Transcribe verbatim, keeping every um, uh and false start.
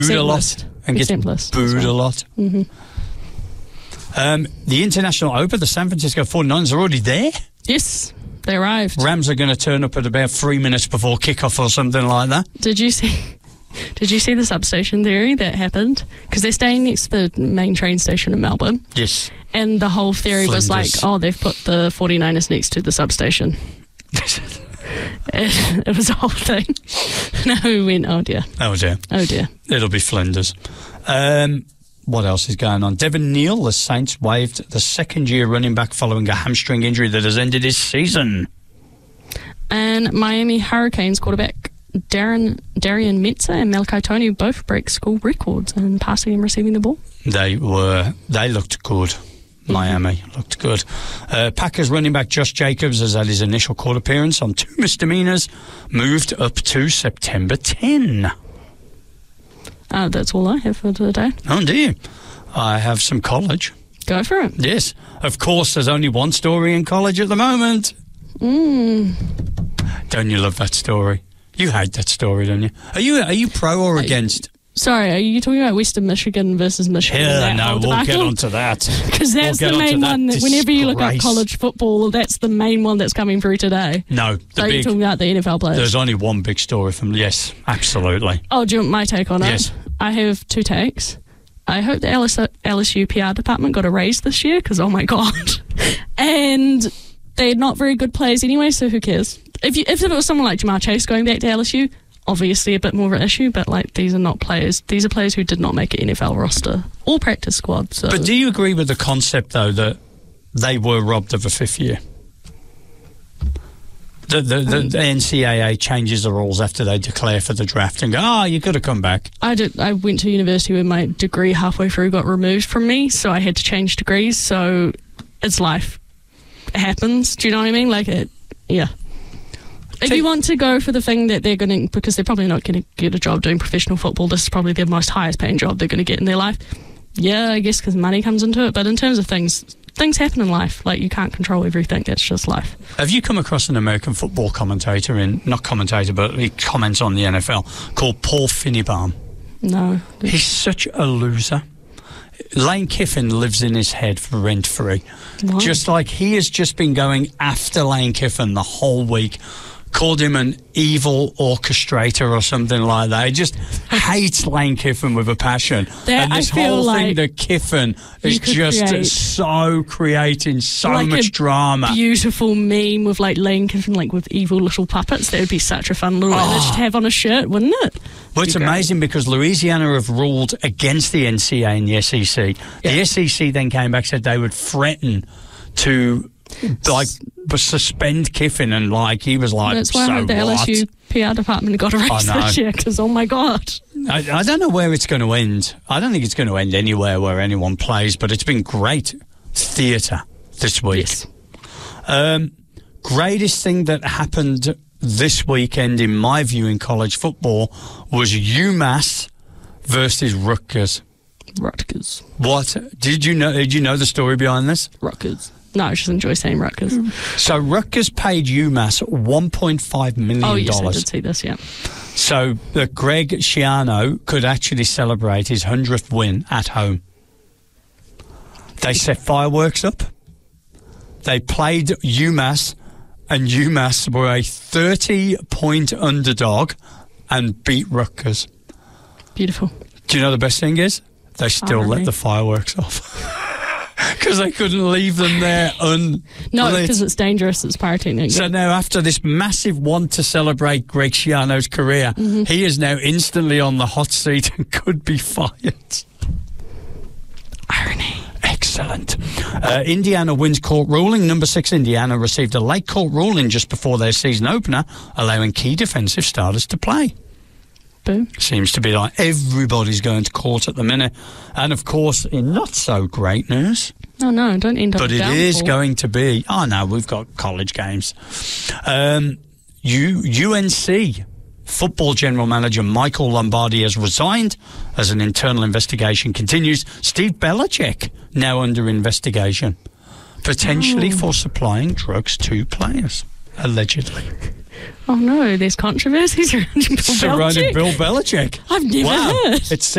a lot and gets Simplest, booed right. a lot. Mm-hmm. Um, the International Open, the San Francisco forty-niners are already there. Yes, they arrived. Rams are going to turn up at about three minutes before kickoff or something like that. Did you see? Did you see the substation theory that happened? Because they're staying next to the main train station in Melbourne. Yes. And the whole theory Flinders. was like, oh, they've put the forty-niners next to the substation. it, it was a whole thing. No, we went, oh dear. Oh dear. Oh dear. It'll be Flinders. Um, what else is going on? Devin Neal, the Saints waived the second year running back following a hamstring injury that has ended his season. And Miami Hurricanes quarterback Darren Darian Metzer and Malachi Tony both break school records in passing and receiving the ball. They were, they looked good. Miami mm-hmm. looked good. Uh, Packers running back Josh Jacobs has had his initial court appearance on two misdemeanors, moved up to September tenth. Uh, that's all I have for today. Oh, do you? I have some college. Go for it. Yes. Of course, there's only one story in college at the moment. Mm. Don't you love that story? You hate that story, don't you? Are you are you pro or against? Sorry, are you talking about Western Michigan versus Michigan? Yeah, no, we'll get onto that. Because that's we'll the main that one. That whenever you look up college football, that's the main one that's coming through today. No, the so big, you're talking about the N F L players. There's only one big story from. Yes, absolutely. Oh, do you want my take on it? Yes. I have two takes. I hope the L S U P R department got a raise this year because, oh my God. And they're not very good players anyway, so who cares? If you, if it was someone like Jamar Chase going back to L S U, obviously a bit more of an issue, but like these are not players. These are players who did not make an N F L roster or practice squad. So. But do you agree with the concept, though, that they were robbed of a fifth year? The, the, the, the N C double A changes the rules after they declare for the draft and go, oh, you could have come back. I did. I went to university where my degree halfway through got removed from me, so I had to change degrees. So it's life. It happens. Do you know what I mean? Like it, yeah. If you want to go for the thing that they're going to, because they're probably not going to get a job doing professional football, this is probably their most highest paying job they're going to get in their life. Yeah, I guess because money comes into it. But in terms of things, things happen in life. Like, you can't control everything. That's just life. Have you come across an American football commentator, in not commentator, but he comments on the N F L, called Paul Finebaum? No. He's such a loser. Lane Kiffin lives in his head for rent-free. What? Just like he has just been going after Lane Kiffin the whole week. Called him an evil orchestrator or something like that. He just hates Lane Kiffin with a passion. That, and this I feel whole like thing that Kiffin is just create, so creating so like much a drama. Beautiful meme with like Lane Kiffin, like with evil little puppets. That would be such a fun little Oh. image to have on a shirt, wouldn't it? Well, it's amazing because Louisiana have ruled against the N C double A and the S E C. Yeah. The S E C then came back, said they would threaten to like suspend Kiffin, and like he was like, that's why so I hope the what? L S U P R department got a raise this year, because oh my God. I, I don't know where it's going to end. I don't think it's going to end anywhere where anyone plays, but it's been great theatre this week. Yes. Um, greatest thing that happened this weekend, in my view, in college football was UMass versus Rutgers. Rutgers. What did you know? Did you know the story behind this? Rutgers. No, I just enjoy saying Rutgers. So Rutgers paid UMass one point five million dollars. Oh, yes, I did see this, yeah. So that Greg Schiano could actually celebrate his hundredth win at home. They set fireworks up. They played UMass, and UMass were a thirty-point underdog and beat Rutgers. Beautiful. Do you know the best thing is? They still Irony. let the fireworks off. Because they couldn't leave them there un. No, because it's dangerous. It's pyrotechnic. So now, after this massive want to celebrate Greg Schiano's career, mm-hmm. he is now instantly on the hot seat and could be fired. Irony. Excellent. Uh, Indiana wins court ruling. Number six Indiana received a late court ruling just before their season opener, allowing key defensive starters to play. Boom. Seems to be like everybody's going to court at the minute. And of course, in not so great news. Oh no, don't end up But it downfall. is going to be. Oh no, we've got college games. Um, U, U N C football general manager Michael Lombardi has resigned as an internal investigation continues. Steve Belichick now under investigation, potentially oh. for supplying drugs to players, allegedly. Oh no, there's controversies around Bill Surrounding Belichick. Bill Belichick. I've never Wow. heard. It's